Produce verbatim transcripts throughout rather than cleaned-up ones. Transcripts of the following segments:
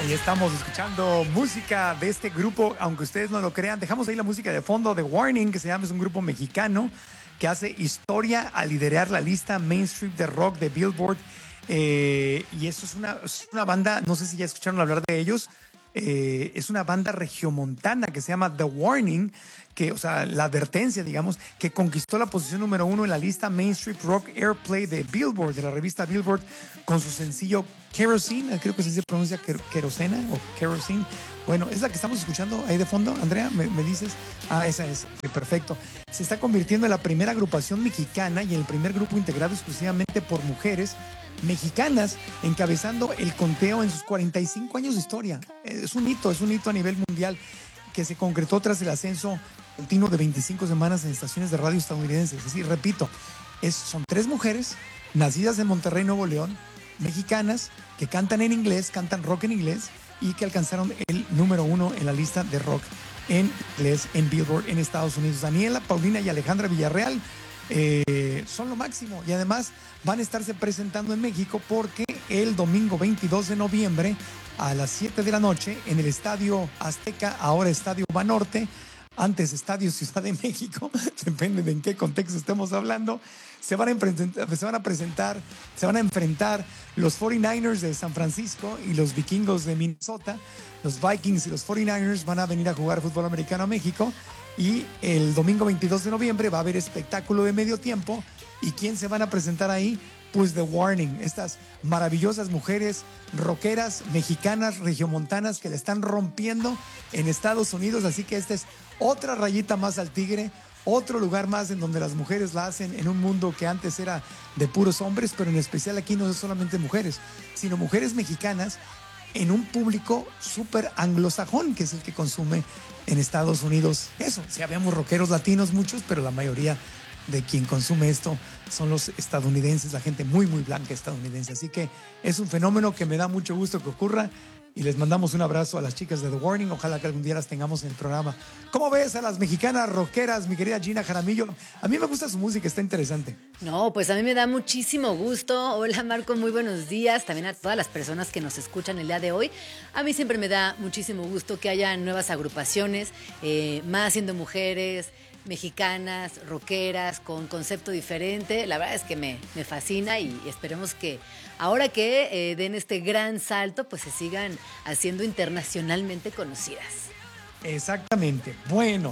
Ahí estamos escuchando música de este grupo, aunque ustedes no lo crean. Dejamos ahí la música de fondo de Warning, que se llama, es un grupo mexicano que hace historia al liderar la lista mainstream de rock de Billboard. Eh, y eso es una, es una banda, no sé si ya escucharon hablar de ellos. Eh, es una banda regiomontana que se llama The Warning, que, o sea, la advertencia, digamos, que conquistó la posición número uno en la lista Mainstream Rock Airplay de Billboard, de la revista Billboard, con su sencillo Kerosene, creo que se pronuncia Kerosena o Kerosene. Bueno, es la que estamos escuchando ahí de fondo, Andrea, ¿me, me dices? Ah, esa es, perfecto. Se está convirtiendo en la primera agrupación mexicana y en el primer grupo integrado exclusivamente por mujeres mexicanas, encabezando el conteo en sus cuarenta y cinco años de historia. Es un hito, es un hito a nivel mundial que se concretó tras el ascenso continuo de veinticinco semanas en estaciones de radio estadounidenses. Es decir, repito, es, son tres mujeres nacidas en Monterrey, Nuevo León, mexicanas, que cantan en inglés, cantan rock en inglés y que alcanzaron el número uno en la lista de rock en inglés en Billboard en Estados Unidos. Daniela, Paulina y Alejandra Villarreal eh, son lo máximo y además van a estarse presentando en México porque el domingo veintidós de noviembre a las siete de la noche en el Estadio Azteca, ahora Estadio Banorte, antes Estadio Ciudad de México, depende de en qué contexto estemos hablando, se van a enfrentar, se van a presentar, se van a enfrentar los cuarenta y nueve ers de San Francisco y los Vikingos de Minnesota. Los Vikings y los cuarenta y nueve ers van a venir a jugar fútbol americano a México y el domingo veintidós de noviembre va a haber espectáculo de medio tiempo. ¿Y quién se van a presentar ahí? Pues The Warning, estas maravillosas mujeres rockeras mexicanas, regiomontanas que le están rompiendo en Estados Unidos. Así que esta es otra rayita más al tigre, otro lugar más en donde las mujeres la hacen en un mundo que antes era de puros hombres, pero en especial aquí no es solamente mujeres, sino mujeres mexicanas en un público súper anglosajón, que es el que consume en Estados Unidos eso. Sí, habíamos rockeros latinos muchos, pero la mayoría de quien consume esto son los estadounidenses, la gente muy, muy blanca estadounidense. Así que es un fenómeno que me da mucho gusto que ocurra y les mandamos un abrazo a las chicas de The Warning. Ojalá que algún día las tengamos en el programa. ¿Cómo ves a las mexicanas rockeras, mi querida Gina Jaramillo? A mí me gusta su música, está interesante. No, pues a mí me da muchísimo gusto. Hola, Marco, muy buenos días. También a todas las personas que nos escuchan el día de hoy. A mí siempre me da muchísimo gusto que haya nuevas agrupaciones, eh, más siendo mujeres, mexicanas, rockeras, con concepto diferente. La verdad es que me, me fascina y esperemos que ahora que eh, den este gran salto, pues se sigan haciendo internacionalmente conocidas. Exactamente. Bueno,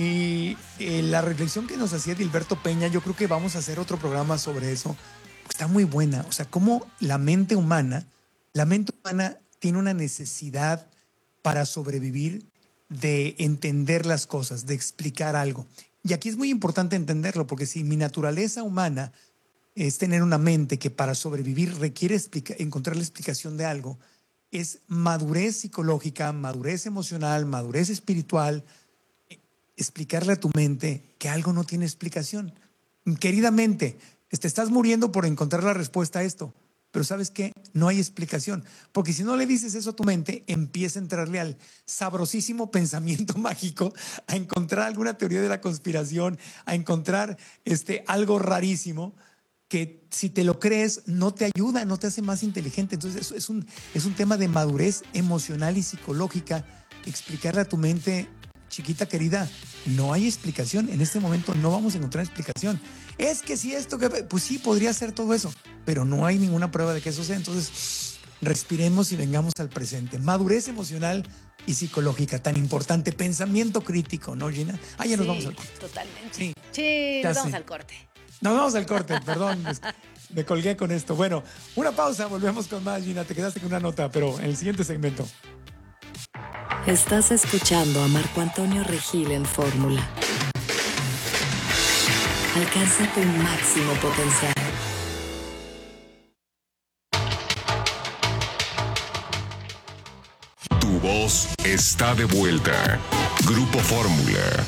y eh, la reflexión que nos hacía Dilberto Peña, yo creo que vamos a hacer otro programa sobre eso. Está muy buena. O sea, cómo la mente humana, la mente humana tiene una necesidad para sobrevivir de entender las cosas, de explicar algo. Y aquí es muy importante entenderlo, porque si mi naturaleza humana es tener una mente que para sobrevivir requiere explica- encontrar la explicación de algo, es madurez psicológica, madurez emocional, madurez espiritual, explicarle a tu mente que algo no tiene explicación. Querida mente, te estás muriendo por encontrar la respuesta a esto. Pero ¿sabes qué? No hay explicación. Porque si no le dices eso a tu mente, empieza a entrarle al sabrosísimo pensamiento mágico, a encontrar alguna teoría de la conspiración, a encontrar este, algo rarísimo que si te lo crees no te ayuda, no te hace más inteligente. Entonces eso es un, es un tema de madurez emocional y psicológica. Explicarle a tu mente, chiquita querida, no hay explicación. En este momento no vamos a encontrar explicación. Es que si esto, que pues sí, podría ser todo eso, pero no hay ninguna prueba de que eso sea. Entonces, respiremos y vengamos al presente. Madurez emocional y psicológica, tan importante. Pensamiento crítico, ¿no, Gina? Ah, ya nos Sí, vamos al corte. Totalmente. Sí, Sí, ya nos vamos sé. al corte. Nos vamos al corte, perdón. Me colgué con esto. Bueno, una pausa, volvemos con más, Gina. Te quedaste con una nota, pero en el siguiente segmento. Estás escuchando a Marco Antonio Regil en Fórmula. Alcanza tu máximo potencial. Tu voz está de vuelta. Grupo Fórmula.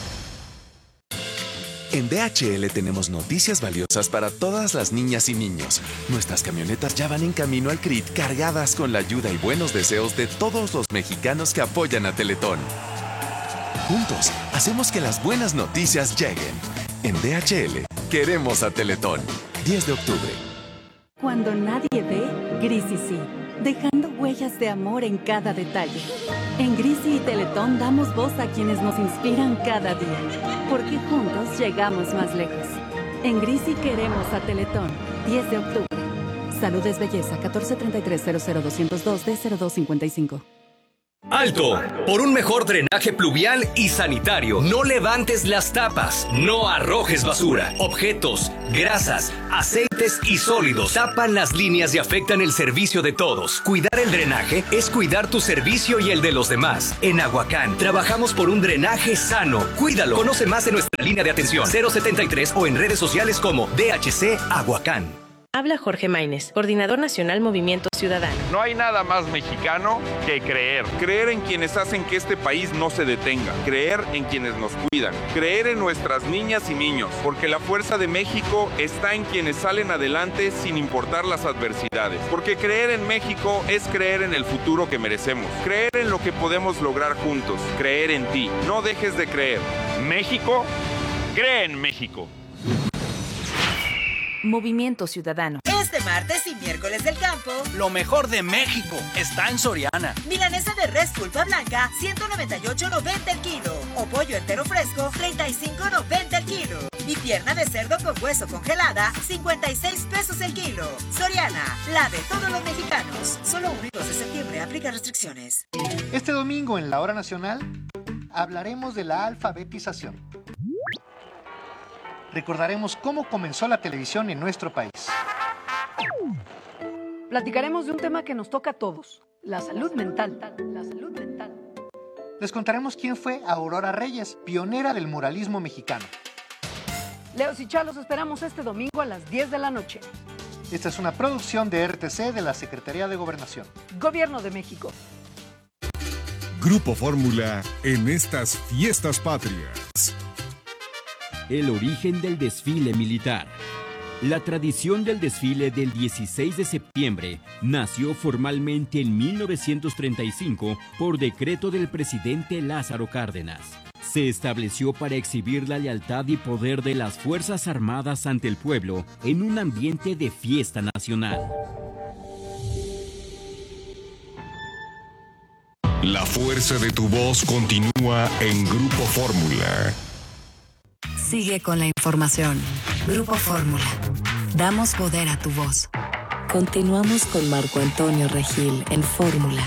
En D H L tenemos noticias valiosas para todas las niñas y niños. Nuestras camionetas ya van en camino al C R I T cargadas con la ayuda y buenos deseos de todos los mexicanos que apoyan a Teletón. Juntos, hacemos que las buenas noticias lleguen. En D H L, queremos a Teletón. diez de octubre. Cuando nadie ve, Grisi sí. Dejando huellas de amor en cada detalle. En Grisi y Teletón damos voz a quienes nos inspiran cada día, porque juntos llegamos más lejos. En Grisi queremos a Teletón. diez de octubre. Salud es belleza. catorce treinta y tres cero cero doscientos dos D cero dos cincuenta y cinco. ¡Alto! Por un mejor drenaje pluvial y sanitario, no levantes las tapas, no arrojes basura, objetos, grasas, aceites y sólidos tapan las líneas y afectan el servicio de todos. Cuidar el drenaje es cuidar tu servicio y el de los demás. En Aguacán, trabajamos por un drenaje sano. Cuídalo. Conoce más en nuestra línea de atención cero setenta y tres o en redes sociales como D H C Aguacán. Habla Jorge Maínez, Coordinador Nacional Movimiento Ciudadano. No hay nada más mexicano que creer. Creer en quienes hacen que este país no se detenga. Creer en quienes nos cuidan. Creer en nuestras niñas y niños. Porque la fuerza de México está en quienes salen adelante sin importar las adversidades. Porque creer en México es creer en el futuro que merecemos. Creer en lo que podemos lograr juntos. Creer en ti. No dejes de creer. México, cree en México. Movimiento Ciudadano. Este martes y miércoles del campo, lo mejor de México está en Soriana. Milanesa de res pulpa blanca, ciento noventa y ocho noventa el kilo. O pollo entero fresco, treinta y cinco noventa el kilo. Y pierna de cerdo con hueso congelada, cincuenta y seis pesos el kilo. Soriana, la de todos los mexicanos. Solo uno y dos de septiembre, aplica restricciones. Este domingo en la Hora Nacional hablaremos de la alfabetización. Recordaremos cómo comenzó la televisión en nuestro país. Platicaremos de un tema que nos toca a todos, la salud mental. La salud mental. Les contaremos quién fue Aurora Reyes, pionera del muralismo mexicano. Leos y Chalos esperamos este domingo a las diez de la noche. Esta es una producción de R T C de la Secretaría de Gobernación. Gobierno de México. Grupo Fórmula en estas fiestas patrias. El origen del desfile militar. La tradición del desfile del dieciséis de septiembre nació formalmente en mil novecientos treinta y cinco por decreto del presidente Lázaro Cárdenas. Se estableció para exhibir la lealtad y poder de las Fuerzas Armadas ante el pueblo en un ambiente de fiesta nacional. La fuerza de tu voz continúa en Grupo Fórmula. Sigue con la información. Grupo Fórmula. Damos poder a tu voz. Continuamos con Marco Antonio Regil en Fórmula.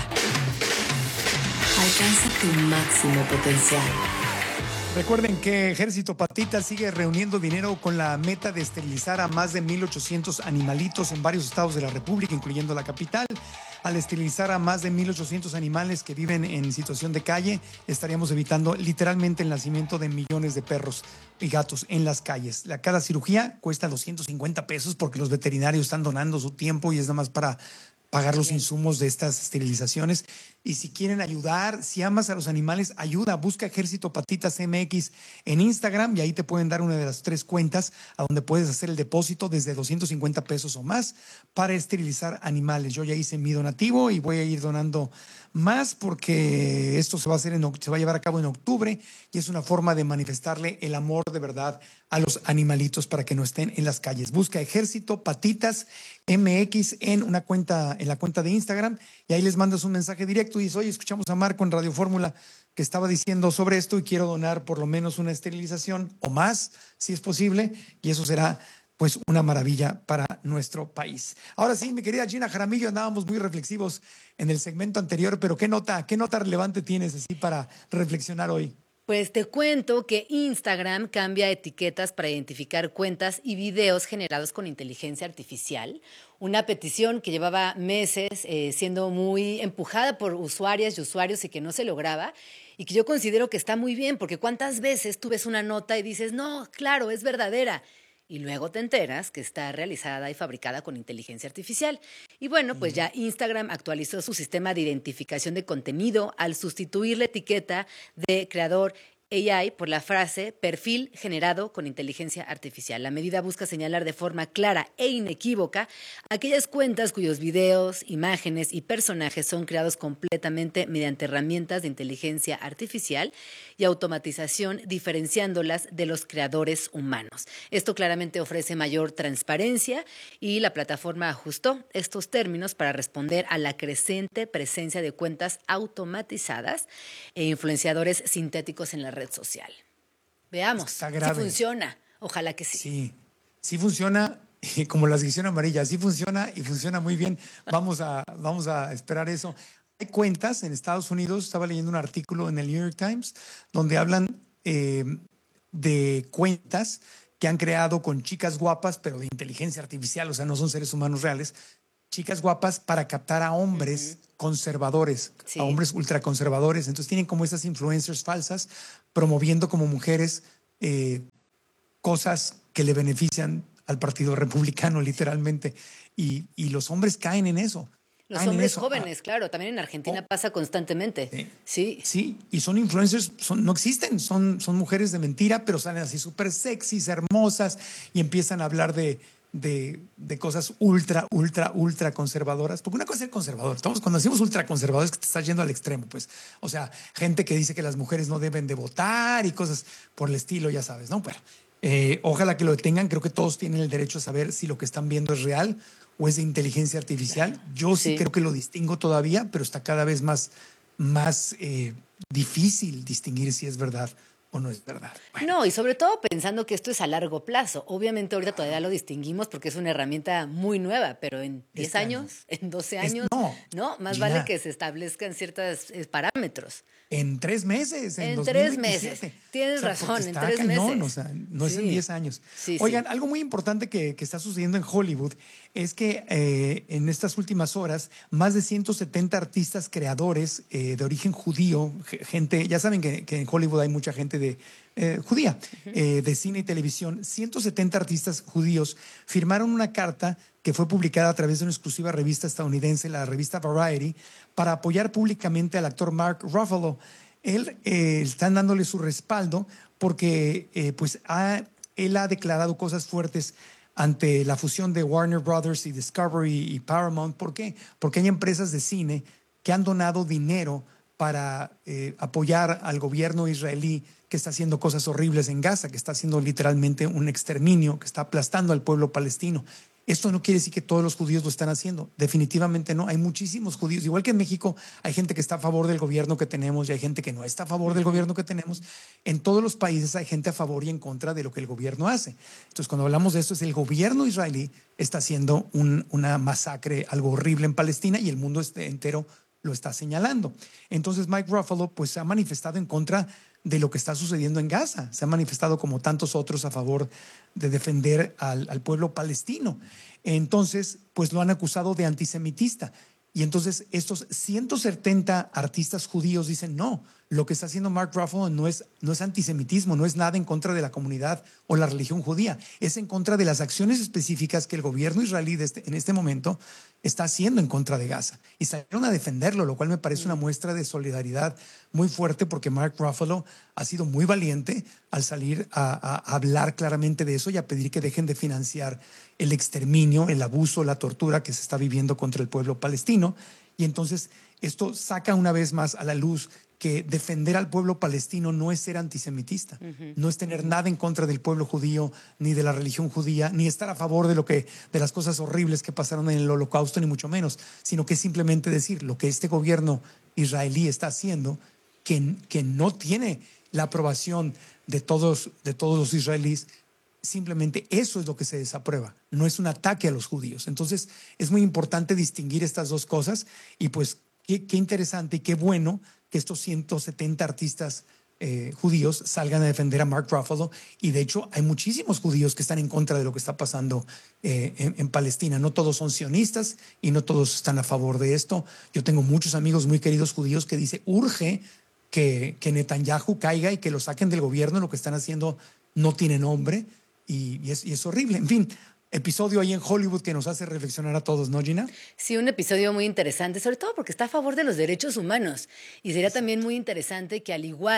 Alcanza tu máximo potencial. Recuerden que Ejército Patita sigue reuniendo dinero con la meta de esterilizar a más de mil ochocientos animalitos en varios estados de la República, incluyendo la capital. Al esterilizar a más de mil ochocientos animales que viven en situación de calle, estaríamos evitando literalmente el nacimiento de millones de perros y gatos en las calles. La, cada cirugía cuesta doscientos cincuenta pesos porque los veterinarios están donando su tiempo y es nada más para pagar los insumos de estas esterilizaciones. Y si quieren ayudar, si amas a los animales, ayuda, busca Ejército Patitas M X en Instagram y ahí te pueden dar una de las tres cuentas a donde puedes hacer el depósito desde doscientos cincuenta pesos o más para esterilizar animales. Yo ya hice mi donativo y voy a ir donando más porque esto se va a hacer en, se va a llevar a cabo en octubre y es una forma de manifestarle el amor de verdad a los animalitos para que no estén en las calles. Busca Ejército Patitas M X en una cuenta, en la cuenta de Instagram y ahí les mandas un mensaje directo y dices, oye, escuchamos a Marco en Radio Fórmula que estaba diciendo sobre esto y quiero donar por lo menos una esterilización o más, si es posible, y eso será pues una maravilla para nuestro país. Ahora sí, mi querida Gina Jaramillo, andábamos muy reflexivos en el segmento anterior, pero ¿qué nota, qué nota relevante tienes así para reflexionar hoy? Pues te cuento que Instagram cambia etiquetas para identificar cuentas y videos generados con inteligencia artificial. Una petición que llevaba meses eh, siendo muy empujada por usuarias y usuarios y que no se lograba. Y que yo considero que está muy bien, porque ¿cuántas veces tú ves una nota y dices, no, claro, es verdadera? Y luego te enteras que está realizada y fabricada con inteligencia artificial. Y bueno, pues ya Instagram actualizó su sistema de identificación de contenido al sustituir la etiqueta de creador A I por la frase perfil generado con inteligencia artificial. La medida busca señalar de forma clara e inequívoca aquellas cuentas cuyos videos, imágenes y personajes son creados completamente mediante herramientas de inteligencia artificial y automatización, diferenciándolas de los creadores humanos. Esto claramente ofrece mayor transparencia y la plataforma ajustó estos términos para responder a la creciente presencia de cuentas automatizadas e influenciadores sintéticos en la red social. Veamos si funciona. Ojalá que sí. Sí, sí funciona, como la sección amarilla, sí funciona y funciona muy bien. Vamos a, vamos a esperar eso. Hay cuentas en Estados Unidos, estaba leyendo un artículo en el New York Times, donde hablan eh, de cuentas que han creado con chicas guapas, pero de inteligencia artificial, o sea, no son seres humanos reales, chicas guapas para captar a hombres uh-huh. conservadores, sí. a hombres ultraconservadores. Entonces tienen como esas influencers falsas promoviendo como mujeres eh, cosas que le benefician al Partido Republicano, literalmente. Y, y los hombres caen en eso. Los hombres jóvenes, ah, claro, también en Argentina oh, pasa constantemente. Sí, sí. Sí, y son influencers, son, no existen, son, son mujeres de mentira, pero salen así súper sexys, hermosas, y empiezan a hablar de, de, de cosas ultra, ultra, ultra conservadoras. Porque una cosa es ser conservador. Estamos, cuando decimos ultra conservador es que te estás yendo al extremo, pues. O sea, gente que dice que las mujeres no deben de votar y cosas por el estilo, ya sabes, ¿no? Pero eh, ojalá que lo detengan. Creo que todos tienen el derecho a saber si lo que están viendo es real o es de inteligencia artificial. Yo sí, sí creo que lo distingo todavía, pero está cada vez más, más eh, difícil distinguir si es verdad o no es verdad. Bueno. No, y sobre todo pensando que esto es a largo plazo. Obviamente ahorita todavía lo distinguimos porque es una herramienta muy nueva, pero en diez este años, año. en doce años, es, no, no, más Gina, vale que se establezcan ciertos eh, parámetros. En tres meses. En, en tres meses. Tienes o sea, razón, en tres cañón, meses. O sea, no sí. es en diez años. Sí, Oigan, sí. algo muy importante que, que está sucediendo en Hollywood es que eh, en estas últimas horas, más de ciento setenta artistas creadores eh, de origen judío, gente, ya saben que, que en Hollywood hay mucha gente de eh, judía, uh-huh. eh, de cine y televisión, ciento setenta artistas judíos firmaron una carta que fue publicada a través de una exclusiva revista estadounidense, la revista Variety, para apoyar públicamente al actor Mark Ruffalo. Él eh, están dándole su respaldo porque eh, pues ha, él ha declarado cosas fuertes ante la fusión de Warner Brothers y Discovery y Paramount. ¿Por qué? Porque hay empresas de cine que han donado dinero para eh, apoyar al gobierno israelí que está haciendo cosas horribles en Gaza, que está haciendo literalmente un exterminio, que está aplastando al pueblo palestino. Esto no quiere decir que todos los judíos lo están haciendo. Definitivamente no. Hay muchísimos judíos. Igual que en México hay gente que está a favor del gobierno que tenemos y hay gente que no está a favor del gobierno que tenemos. En todos los países hay gente a favor y en contra de lo que el gobierno hace. Entonces, cuando hablamos de esto, es el gobierno israelí está haciendo un, una masacre, algo horrible en Palestina y el mundo entero lo está señalando. Entonces, Mike Ruffalo pues, se ha manifestado en contra de lo que está sucediendo en Gaza. Se ha manifestado como tantos otros a favor de defender al, al pueblo palestino. Entonces, pues lo han acusado de antisemitista. Y entonces estos ciento setenta artistas judíos dicen, no, lo que está haciendo Mark Ruffalo no es, no es antisemitismo, no es nada en contra de la comunidad o la religión judía, es en contra de las acciones específicas que el gobierno israelí de este, en este momento está haciendo en contra de Gaza. Y salieron a defenderlo, lo cual me parece una muestra de solidaridad muy fuerte porque Mark Ruffalo ha sido muy valiente al salir a, a, a hablar claramente de eso y a pedir que dejen de financiar el exterminio, el abuso, la tortura que se está viviendo contra el pueblo palestino. Y entonces esto saca una vez más a la luz que defender al pueblo palestino no es ser antisemitista, uh-huh. no es tener nada en contra del pueblo judío, ni de la religión judía, ni estar a favor de, lo que, de las cosas horribles que pasaron en el Holocausto, ni mucho menos, sino que es simplemente decir lo que este gobierno israelí está haciendo, que, que no tiene la aprobación de todos, de todos los israelíes. Simplemente eso es lo que se desaprueba, no es un ataque a los judíos. Entonces es muy importante distinguir estas dos cosas y pues qué, qué interesante y qué bueno que estos ciento setenta artistas eh, judíos salgan a defender a Mark Ruffalo y de hecho hay muchísimos judíos que están en contra de lo que está pasando eh, en, en Palestina. No todos son sionistas y no todos están a favor de esto. Yo tengo muchos amigos muy queridos judíos que dicen urge que, que Netanyahu caiga y que lo saquen del gobierno. Lo que están haciendo no tiene nombre. Y, y, es, y es horrible. En fin, episodio ahí en Hollywood que nos hace reflexionar a todos, ¿no, Gina? Sí, un episodio muy interesante, sobre todo porque está a favor de los derechos humanos. Y sería también muy interesante que al igual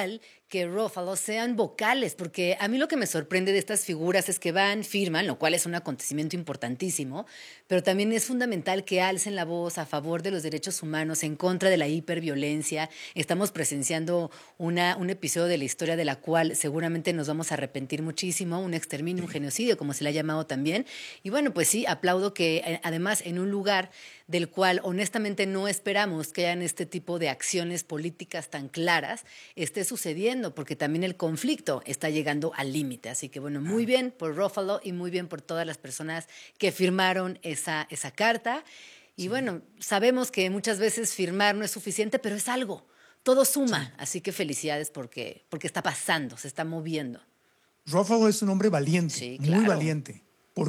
que Ruffalo sean vocales, porque a mí lo que me sorprende de estas figuras es que van, firman, lo cual es un acontecimiento importantísimo, pero también es fundamental que alcen la voz a favor de los derechos humanos, en contra de la hiperviolencia. Estamos presenciando una, un episodio de la historia de la cual seguramente nos vamos a arrepentir muchísimo, un exterminio, un genocidio, como se le ha llamado también. Y bueno, pues sí, aplaudo que además en un lugar del cual honestamente no esperamos que hayan este tipo de acciones políticas tan claras, esté sucediendo, porque también el conflicto está llegando al límite. Así que bueno, muy bien por Ruffalo y muy bien por todas las personas que firmaron esa, esa carta. Y sí. Bueno, sabemos que muchas veces firmar no es suficiente, pero es algo, todo suma. Sí. Así que felicidades porque, porque está pasando, se está moviendo. Ruffalo es un hombre valiente, sí, claro. Muy valiente.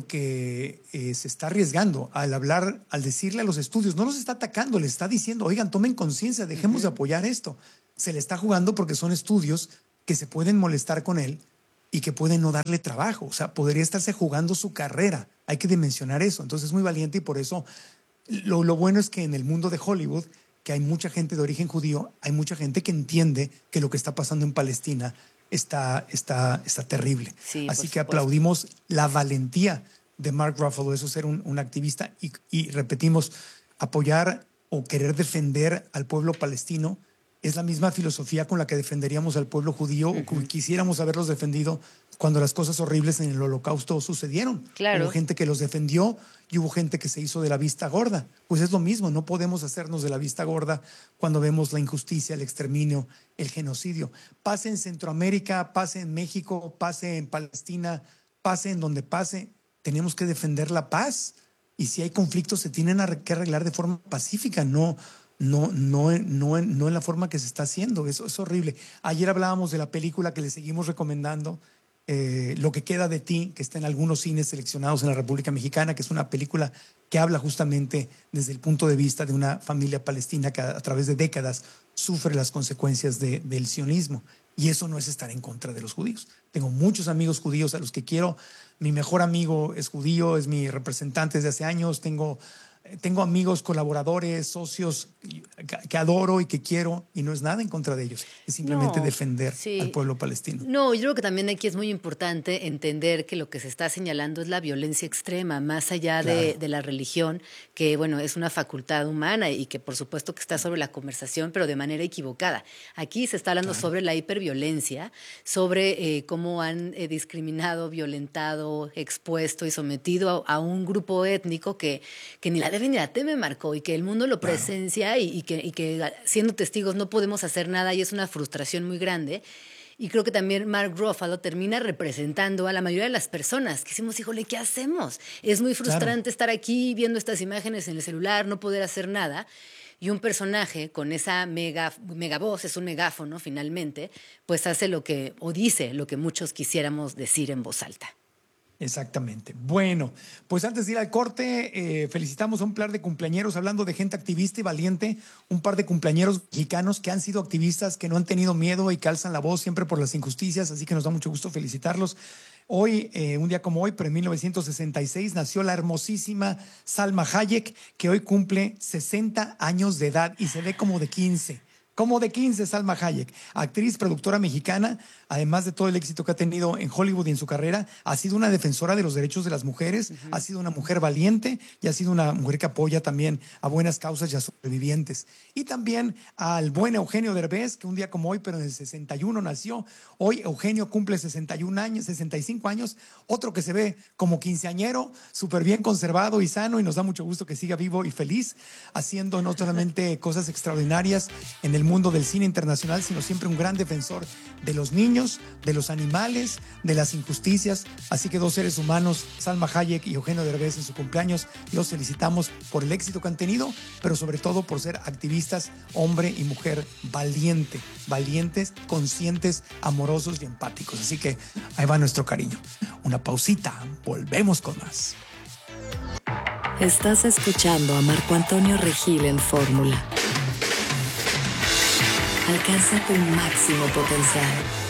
Porque eh, se está arriesgando al hablar, al decirle a los estudios, no los está atacando, les está diciendo, oigan, tomen conciencia, dejemos uh-huh. de apoyar esto. Se le está jugando porque son estudios que se pueden molestar con él y que pueden no darle trabajo. O sea, podría estarse jugando su carrera. Hay que dimensionar eso. Entonces es muy valiente y por eso lo, lo bueno es que en el mundo de Hollywood, que hay mucha gente de origen judío, hay mucha gente que entiende que lo que está pasando en Palestina Está, está, está terrible. Sí, así que aplaudimos la valentía de Mark Ruffalo, eso ser un, un activista y, y repetimos, apoyar o querer defender al pueblo palestino es la misma filosofía con la que defenderíamos al pueblo judío uh-huh. o que quisiéramos haberlos defendido cuando las cosas horribles en el Holocausto sucedieron. Claro. Hubo gente que los defendió y hubo gente que se hizo de la vista gorda. Pues es lo mismo, no podemos hacernos de la vista gorda cuando vemos la injusticia, el exterminio, el genocidio. Pase en Centroamérica, pase en México, pase en Palestina, pase en donde pase, tenemos que defender la paz. Y si hay conflictos se tienen que arreglar de forma pacífica, no... No, no, no, no en la forma que se está haciendo. Eso es horrible. Ayer hablábamos de la película que le seguimos recomendando, eh, Lo que queda de ti, que está en algunos cines seleccionados en la República Mexicana, que es una película que habla justamente desde el punto de vista de una familia palestina que a, a través de décadas sufre las consecuencias de, del sionismo. Y eso no es estar en contra de los judíos. Tengo muchos amigos judíos a los que quiero. Mi mejor amigo es judío, es mi representante desde hace años. Tengo... Tengo amigos, colaboradores, socios que adoro y que quiero y no es nada en contra de ellos. Es simplemente no, defender sí. al pueblo palestino. No, yo creo que también aquí es muy importante entender que lo que se está señalando es la violencia extrema, más allá claro. de, de la religión, que bueno, es una facultad humana y que por supuesto que está sobre la conversación, pero de manera equivocada. Aquí se está hablando claro. sobre la hiperviolencia, sobre eh, cómo han eh, discriminado, violentado, expuesto y sometido a, a un grupo étnico que, que ni la debe ni la teme, Marco, y que el mundo lo presencia claro. y, y, que, y que siendo testigos no podemos hacer nada y es una frustración muy grande. Y creo que también Mark Ruffalo termina representando a la mayoría de las personas que decimos, híjole, ¿qué hacemos? Es muy frustrante claro. estar aquí viendo estas imágenes en el celular, no poder hacer nada. Y un personaje con esa mega, mega voz, es un megáfono finalmente, pues hace lo que, o dice lo que muchos quisiéramos decir en voz alta. Exactamente. Bueno, pues antes de ir al corte, eh, felicitamos a un par de cumpleañeros, hablando de gente activista y valiente, un par de cumpleañeros mexicanos que han sido activistas, que no han tenido miedo y que alzan la voz siempre por las injusticias, así que nos da mucho gusto felicitarlos. Hoy, eh, un día como hoy, pero en mil novecientos sesenta y seis, nació la hermosísima Salma Hayek, que hoy cumple sesenta años de edad y se ve como de quince. Como de quince, Salma Hayek, actriz, productora mexicana, además de todo el éxito que ha tenido en Hollywood y en su carrera, ha sido una defensora de los derechos de las mujeres, uh-huh. ha sido una mujer valiente y ha sido una mujer que apoya también a buenas causas y a sobrevivientes. Y también al buen Eugenio Derbez, que un día como hoy, pero en el sesenta y uno nació. Hoy Eugenio cumple sesenta y un años, sesenta y cinco años, otro que se ve como quinceañero, súper bien conservado y sano, y nos da mucho gusto que siga vivo y feliz, haciendo no solamente cosas extraordinarias en el mundo del cine internacional, sino siempre un gran defensor de los niños, de los animales, de las injusticias. Así que dos seres humanos, Salma Hayek y Eugenio Derbez, en su cumpleaños, los felicitamos por el éxito que han tenido, pero sobre todo por ser activistas, hombre y mujer valiente, valientes, conscientes, amorosos y empáticos. Así que ahí va nuestro cariño. Una pausita, volvemos con más. Estás escuchando a Marco Antonio Regil en Fórmula. Alcanza tu máximo potencial.